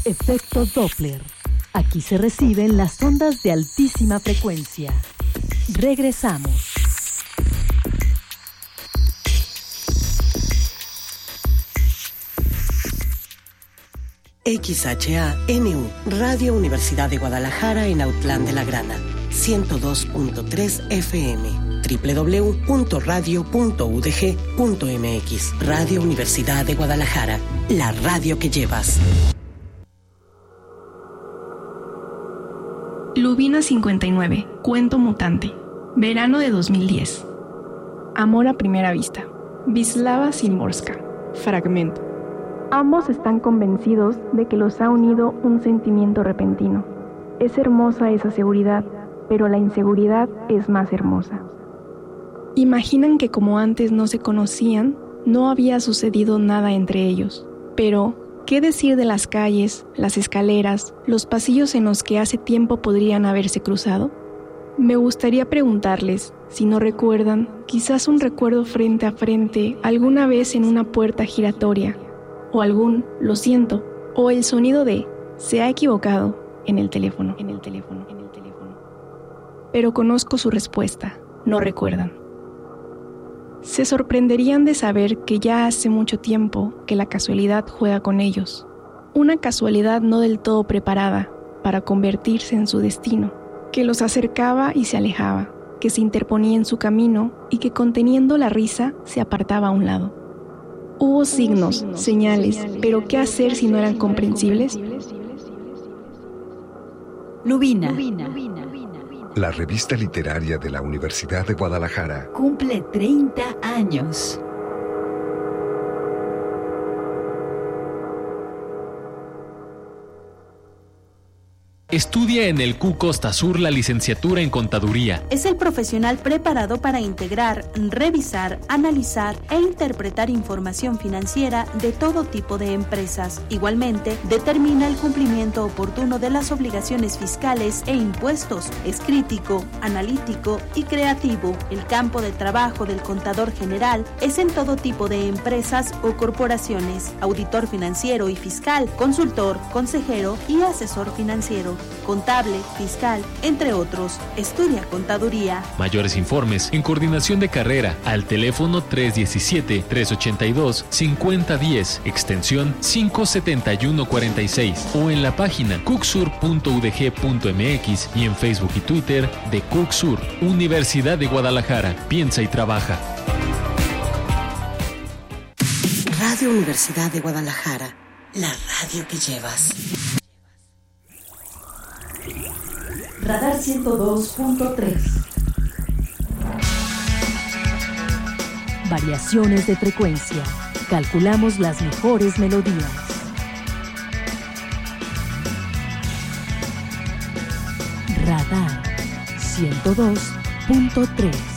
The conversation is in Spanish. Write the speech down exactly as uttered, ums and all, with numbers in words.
Efecto Doppler. Aquí se reciben las ondas de altísima frecuencia. Regresamos. X H A N U, Radio Universidad de Guadalajara en Autlán de la Grana, ciento dos punto tres F M, doble u doble u doble u punto radio punto u d g punto m x. Radio Universidad de Guadalajara, la radio que llevas. Lubina cincuenta y nueve, Cuento Mutante, verano de dos mil diez. Amor a primera vista, Wisława Szymborska, fragmento. Ambos están convencidos de que los ha unido un sentimiento repentino. Es hermosa esa seguridad, pero la inseguridad es más hermosa. Imaginan que como antes no se conocían, no había sucedido nada entre ellos. Pero, ¿qué decir de las calles, las escaleras, los pasillos en los que hace tiempo podrían haberse cruzado? Me gustaría preguntarles, si no recuerdan, quizás un recuerdo frente a frente alguna vez en una puerta giratoria, o algún "lo siento", o el sonido de "se ha equivocado" en el teléfono, en el teléfono, en el teléfono. Pero conozco su respuesta, no recuerdan. Se sorprenderían de saber que ya hace mucho tiempo que la casualidad juega con ellos. Una casualidad no del todo preparada para convertirse en su destino, que los acercaba y se alejaba, que se interponía en su camino y que conteniendo la risa se apartaba a un lado. Hubo signos, señales, pero ¿qué hacer si no eran comprensibles? Lubina, la revista literaria de la Universidad de Guadalajara, cumple treinta años. Estudia en el C U Costa Sur la licenciatura en Contaduría. Es el profesional preparado para integrar, revisar, analizar e interpretar información financiera de todo tipo de empresas. Igualmente, determina el cumplimiento oportuno de las obligaciones fiscales e impuestos. Es crítico, analítico y creativo. El campo de trabajo del contador general es en todo tipo de empresas o corporaciones. Auditor financiero y fiscal, consultor, consejero y asesor financiero. Contable, fiscal, entre otros. Estudia Contaduría. Mayores informes en coordinación de carrera al teléfono tres uno siete, tres ocho dos, cinco cero uno cero, extensión cinco siete uno cuatro seis o en la página cucsur punto u d g punto m x y en Facebook y Twitter de Cucsur, Universidad de Guadalajara. Piensa y trabaja. Radio Universidad de Guadalajara, la radio que llevas. Radar ciento dos punto tres. Variaciones de frecuencia. Calculamos las mejores melodías. Radar ciento dos punto tres.